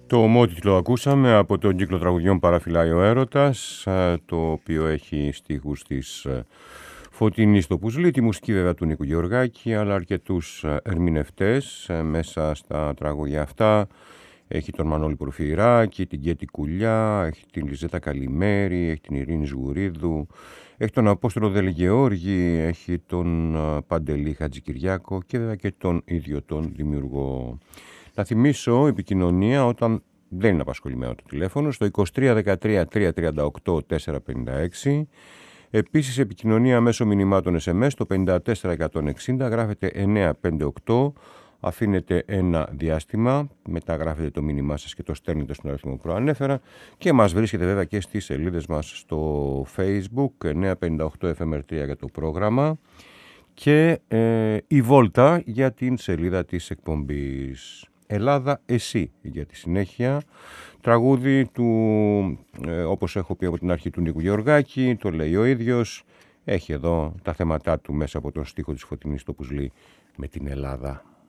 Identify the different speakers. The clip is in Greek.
Speaker 1: Το ομότιτλο ακούσαμε από τον κύκλο τραγουδιών «Παραφυλάει ο έρωτας», το οποίο έχει στίχους της Φωτεινής στο Πουσλή, τη μουσική βέβαια του Νίκου Γεωργάκη, αλλά αρκετούς ερμηνευτές μέσα στα τραγούδια αυτά. Έχει τον Μανώλη Πορφυράκη, την Κέτη Κουλιά, έχει την Λιζέτα Καλημέρη, έχει την Ειρήνη Σγουρίδου, έχει τον Απόστολο Δελγεώργη, έχει τον Παντελή Χατζικυριάκο και βέβαια και τον ίδιο τον δημιουργό. Να θυμίσω επικοινωνία όταν δεν είναι απασχολημένο το τηλέφωνο στο 23 13 338 456. Επίσης επικοινωνία μέσω μηνυμάτων SMS στο 54160, γράφετε 958, αφήνετε ένα διάστημα, μετά γράφετε το μήνυμά σας και το στέλνετε στον αριθμό που προανέφερα και μας βρίσκεται βέβαια και στις σελίδες μας στο Facebook 958 FMR3 για το πρόγραμμα και η Βόλτα για την σελίδα της εκπομπής. Ελλάδα εσύ για τη συνέχεια, τραγούδι του, όπως έχω πει από την αρχή, του Νίκου Γεωργάκη, το λέει ο ίδιος, έχει εδώ τα θέματά του μέσα από τον στίχο της Φωτεινής στο Πουσλή με την Ελλάδα.